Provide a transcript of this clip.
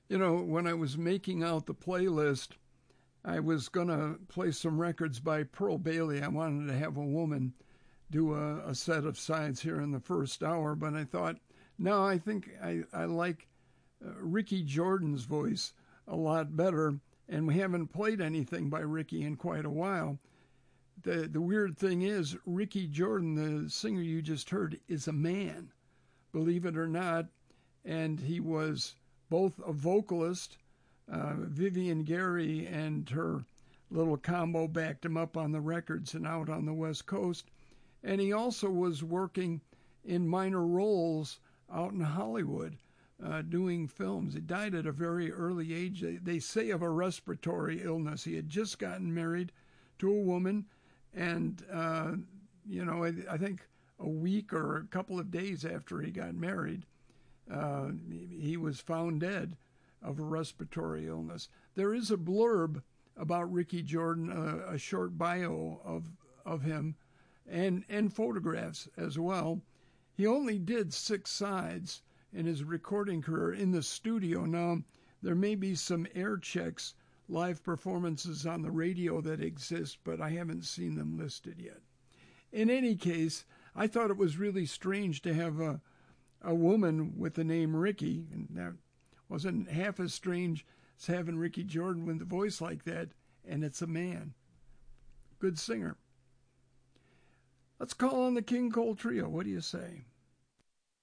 You know, when I was making out the playlist, I was going to play some records by Pearl Bailey. I wanted to have a woman do a set of sides here in the first hour, but I thought, no, I think I like Ricky Jordan's voice a lot better, and we haven't played anything by Ricky in quite a while. The weird thing is, Ricky Jordan, the singer you just heard, is a man, believe it or not, and he was both a vocalist. Vivian Gary and her little combo backed him up on the records and out on the West Coast. And he also was working in minor roles out in Hollywood doing films. He died at a very early age. They say of a respiratory illness. He had just gotten married to a woman, and, I think a week or a couple of days after he got married, he was found dead of a respiratory illness. There is a blurb about Ricky Jordan, a short bio of him, and photographs as well. He only did 6 sides in his recording career in the studio. Now, there may be some air checks, live performances on the radio that exist, but I haven't seen them listed yet. In any case, I thought it was really strange to have a woman with the name Ricky, and that wasn't half as strange as having Ricky Jordan with a voice like that, and it's a man. Good singer. Let's call on the King Cole Trio. What do you say?